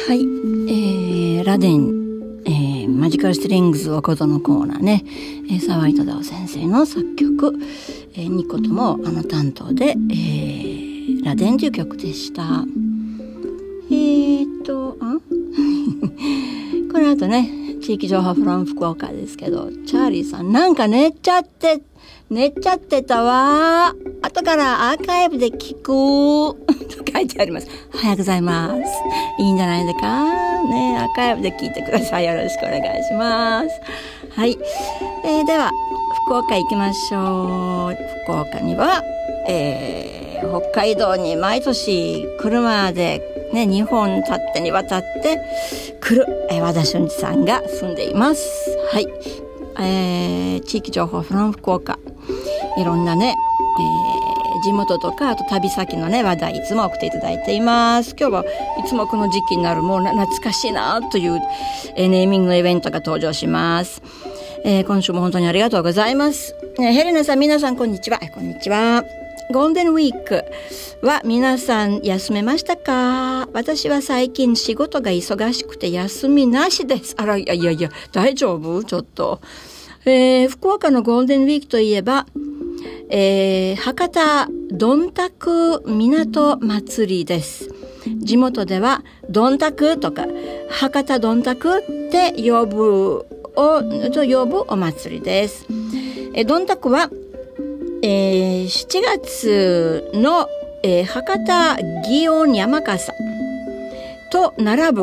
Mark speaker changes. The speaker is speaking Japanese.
Speaker 1: はい、ラデン、マジカルストリングスおことのコーナーね、沢井忠夫先生の作曲、ニコとも担当で、ラデンという曲でした。この後ね、地域情報フロム福岡ですけど、チャーリーさんなんか寝ちゃってたわ。後からアーカイブで聞くと書いてあります。おはようございます。いいんじゃないですかね。アーカイブで聞いてください。よろしくお願いします。はい、では福岡行きましょう。福岡には、北海道に毎年車でね、2本立ってに渡って来る、和田俊二さんが住んでいます。はい、地域情報フロム福岡、いろんなね、地元とかあと旅先のね話題いつも送っていただいています。今日はいつもこの時期になるもう懐かしいなという、ネーミングのイベントが登場します。今週も本当にありがとうございます。ヘレナさん、皆さんこんにちは。こんにちは。ゴールデンウィークは皆さん休めましたか？私は最近仕事が忙しくて休みなしです。あら、いや大丈夫？ちょっと、福岡のゴールデンウィークといえば、博多どんたく港祭りです。地元ではどんたくとか博多どんたくって呼ぶお祭りです。どんたくは、7月の、博多祇園山笠と並ぶ